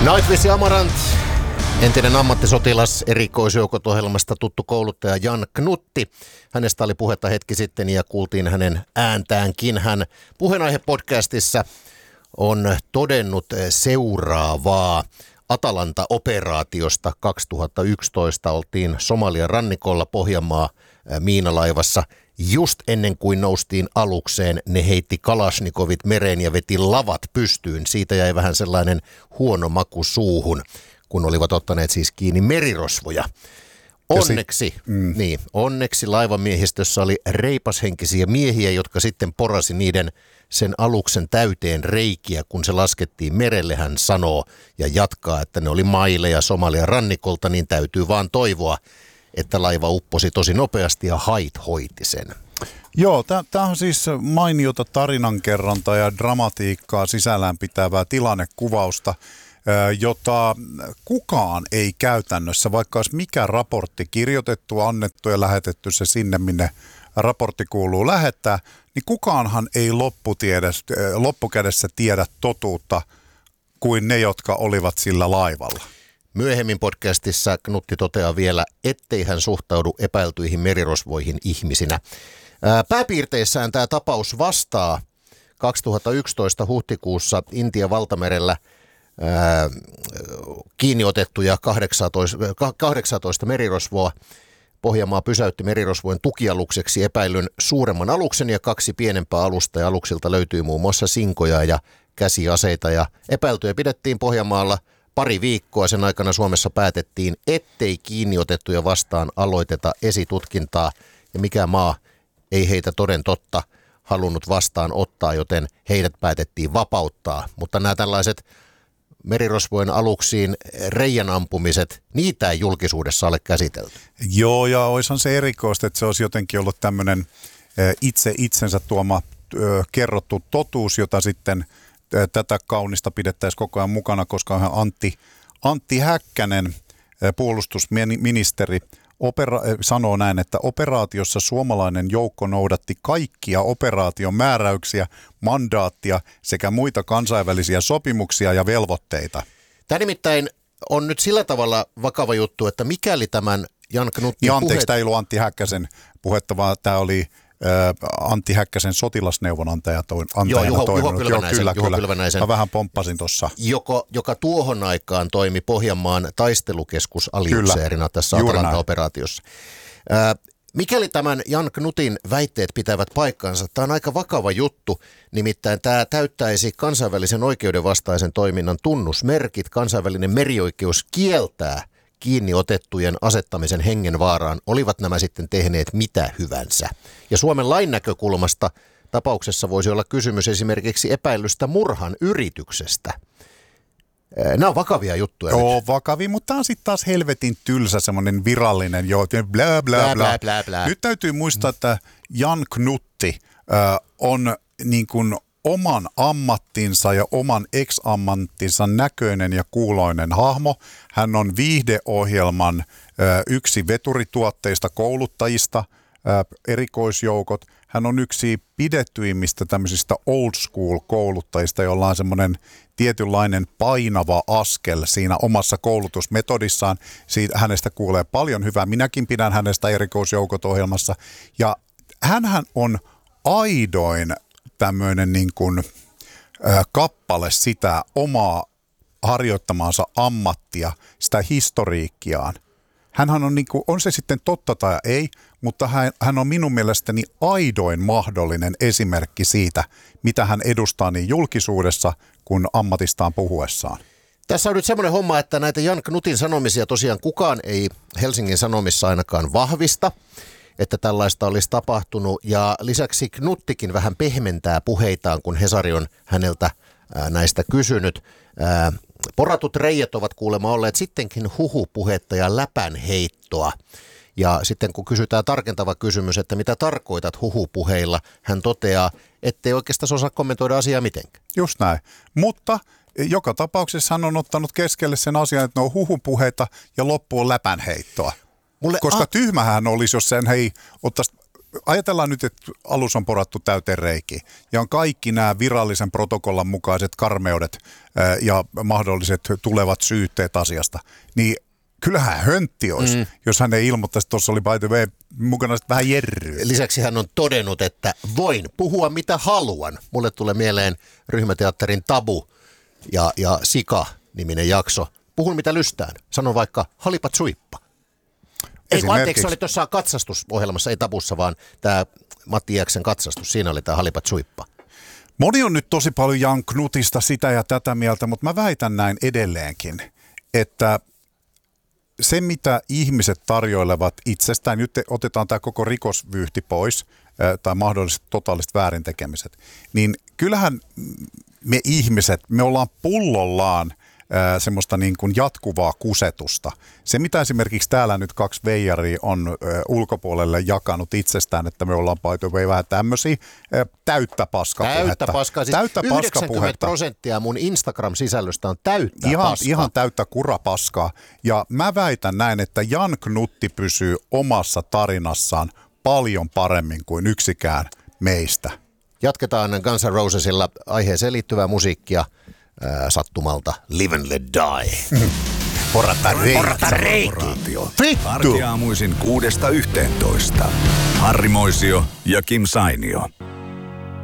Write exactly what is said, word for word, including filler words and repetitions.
Nightwish Amarant, entinen ammattisotilas, erikoisjoukot-ohjelmasta tuttu kouluttaja Jan Knutti. Hänestä oli puhetta hetki sitten ja kuultiin hänen ääntäänkin. Hän Puheenaihe-podcastissa on todennut seuraavaa. Atalanta-operaatiosta kaksituhattayksitoista oltiin Somalian rannikolla Pohjanmaa miinalaivassa. Just ennen kuin noustiin alukseen, ne heitti kalasnikovit mereen ja veti lavat pystyyn. Siitä jäi vähän sellainen huono maku suuhun, kun olivat ottaneet siis kiinni merirosvoja. Onneksi, mm. niin, onneksi laivamiehistössä oli reipashenkisiä miehiä, jotka sitten porasi niiden sen aluksen täyteen reikiä, kun se laskettiin merelle, hän sanoo ja jatkaa, että ne oli maileja Somalian rannikolta, niin täytyy vaan toivoa, että laiva upposi tosi nopeasti ja hait hoiti sen. Joo, tämä on siis mainiota tarinankerrontaa ja dramatiikkaa sisällään pitävää tilannekuvausta, jota kukaan ei käytännössä, vaikka olisi mikä raportti kirjoitettu, annettu ja lähetetty se sinne, minne raportti kuuluu lähettää, niin kukaanhan ei loppukädessä tiedä totuutta kuin ne, jotka olivat sillä laivalla. Myöhemmin podcastissa Knutti toteaa vielä, ettei hän suhtaudu epäiltyihin merirosvoihin ihmisinä. Pääpiirteissään tämä tapaus vastaa kaksituhattayksitoista huhtikuussa Intian valtamerellä ää, kiinni otettuja kahdeksantoista merirosvoa. Pohjanmaa pysäytti merirosvojen tukialukseksi epäilyn suuremman aluksen ja kaksi pienempää alusta, ja aluksilta löytyi muun muassa sinkoja ja käsiaseita, ja epäiltyjä pidettiin Pohjanmaalla pari viikkoa. Sen aikana Suomessa päätettiin, ettei kiinni otettuja vastaan aloiteta esitutkintaa, ja mikä maa ei heitä toden totta halunnut vastaan ottaa, joten heidät päätettiin vapauttaa. Mutta nämä tällaiset merirosvojen aluksiin reijän ampumiset, niitä ei julkisuudessa ole käsitelty. Joo, ja olisihan se erikoista, että se olisi jotenkin ollut tämmöinen itse itsensä tuoma kerrottu totuus, jota sitten tätä kaunista pidettäisiin koko ajan mukana, koska Antti, Antti Häkkänen, puolustusministeri, opera- sanoo näin, että operaatiossa suomalainen joukko noudatti kaikkia operaation määräyksiä, mandaattia sekä muita kansainvälisiä sopimuksia ja velvoitteita. Tämä nimittäin on nyt sillä tavalla vakava juttu, että mikäli tämän Jan Knuttin ja anteeksi, puheet... tämä ei ollut Antti Häkkäsen puhetta, vaan tämä oli Antti Häkkäsen sotilasneuvonantaja toi, Joo, Juho, toiminut. Juho Pylvänäisen. Joo, kyllä, Juho Pylvänäisen. Mä vähän pomppasin tuossa. Joka, joka tuohon aikaan toimi Pohjanmaan taistelukeskusaliupseerina tässä Atalanta-operaatiossa. Ää, mikäli tämän Jan Knutin väitteet pitävät paikkansa, tämä on aika vakava juttu, nimittäin tämä täyttäisi kansainvälisen oikeuden vastaisen toiminnan tunnusmerkit. Kansainvälinen merioikeus kieltää kiinni otettujen asettamisen hengenvaaraan, olivat nämä sitten tehneet mitä hyvänsä. Ja Suomen lain näkökulmasta tapauksessa voisi olla kysymys esimerkiksi epäilystä murhan yrityksestä. Nämä on vakavia juttuja. Joo, vakavia, mutta tämä on sitten taas helvetin tylsä semmoinen virallinen, joo, blää, blää, blää, blää, blää. Nyt täytyy muistaa, että Jan Knutti äh, on niin kuin oman ammattinsa ja oman ex-ammattinsa näköinen ja kuuloinen hahmo. Hän on viihdeohjelman ö, yksi veturituotteista kouluttajista, ö, erikoisjoukot. Hän on yksi pidetyimmistä tämmöisistä old school kouluttajista, jolla on semmoinen tietynlainen painava askel siinä omassa koulutusmetodissaan. Siitä, hänestä kuulee paljon hyvää. Minäkin pidän hänestä erikoisjoukot-ohjelmassa. Ja hänhän on aidoin tämmöinen niin kuin, ä, kappale sitä omaa harjoittamaansa ammattia, sitä historiikkiaan. Hänhän on, niin kuin, on se sitten totta tai ei, mutta hän, hän on minun mielestäni aidoin mahdollinen esimerkki siitä, mitä hän edustaa niin julkisuudessa kuin ammatistaan puhuessaan. Tässä on nyt semmoinen homma, että näitä Jan Knutin sanomisia tosiaan kukaan ei Helsingin Sanomissa ainakaan vahvista, että tällaista olisi tapahtunut, ja lisäksi Knuttikin vähän pehmentää puheitaan, kun Hesari on häneltä ää, näistä kysynyt. Ää, poratut reijät ovat kuulemma olleet sittenkin huhupuhetta ja läpänheittoa. Ja sitten kun kysytään tarkentava kysymys, että mitä tarkoitat huhupuheilla, hän toteaa, ettei oikeastaan osaa kommentoida asiaa mitenkään. Just näin, mutta joka tapauksessa hän on ottanut keskelle sen asian, että ne on huhupuheita ja loppu on läpänheittoa. Mulle Koska a- tyhmähän olisi, jos sen hei ottaisi ajatellaan nyt, että alus on porattu täyteen reikiin ja on kaikki nämä virallisen protokollan mukaiset karmeudet ää, ja mahdolliset tulevat syytteet asiasta, niin kyllähän höntti olisi, mm. jos hän ei ilmoittaisi, että tuossa oli by the way mukana vähän jerryä. Lisäksi hän on todennut, että voin puhua mitä haluan. Mulle tulee mieleen ryhmäteatterin Tabu ja, ja Sika-niminen jakso. Puhun mitä lystään. Sanon vaikka halipat suippa. Ei, anteeksi, se oli tuossa katsastusohjelmassa, ei Tabussa, vaan tämä Matti Iäksen katsastus. Siinä oli tämä halipat suippa. Moni on nyt tosi paljon Jan Knutista sitä ja tätä mieltä, mutta mä väitän näin edelleenkin, että se, mitä ihmiset tarjoilevat itsestään, nyt otetaan tämä koko rikosvyyhti pois, tai mahdolliset totaaliset väärintekemiset, niin kyllähän me ihmiset, me ollaan pullollaan semmoista niin kuin jatkuvaa kusetusta. Se, mitä esimerkiksi täällä nyt kaksi veijaria on ulkopuolelle jakanut itsestään, että me ollaan paito vähän tämmöisiä täyttä paskapuhetta. Täyttä paskaa. Siis täyttä yhdeksänkymmentä prosenttia mun Instagram-sisällöstä on täyttä ihan, paskaa. Ihan täyttä kurapaskaa. Ja mä väitän näin, että Jan Knutti pysyy omassa tarinassaan paljon paremmin kuin yksikään meistä. Jatketaan Guns N' Rosesilla aiheeseen liittyvää musiikkia. Ää, sattumalta Live and Let Die. Porata reikä. Porata reikä. Arkiaamuisin kuudesta yhteentoista. Harri Moisio ja Kim Sainio.